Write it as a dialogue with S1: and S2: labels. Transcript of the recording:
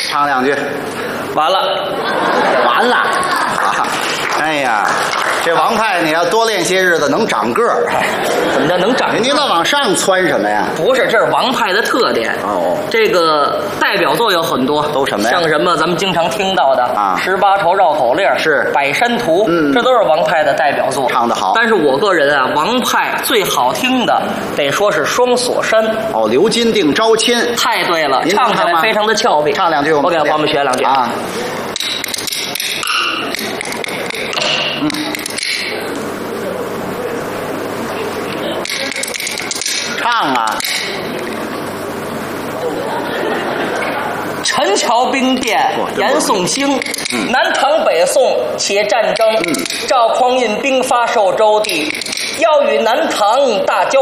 S1: 唱两句。
S2: 完了，
S1: 完了啊！哎呀，这王派你要多练些日子能长个儿。
S2: 怎么叫能长？
S1: 你老往上蹿什么呀？
S2: 不是，这是王派的特点。
S1: 哦，
S2: 这个代表作有很多，
S1: 都什么呀？
S2: 像什么咱们经常听到的
S1: 啊
S2: 18愁绕口令
S1: 是
S2: 百山图，
S1: 嗯，
S2: 这都是王派的代表作，
S1: 唱得好。
S2: 但是我个人啊，王派最好听的得说是双锁山。
S1: 哦，刘金定招亲。
S2: 太对了，
S1: 您
S2: 唱起来非常的俏皮。
S1: 唱两句，
S2: 我给朋友们学两句
S1: 啊。唱啊！
S2: 陈桥兵变，严宋兴，南唐北宋起战争，赵匡胤兵发寿州地，要与南唐大交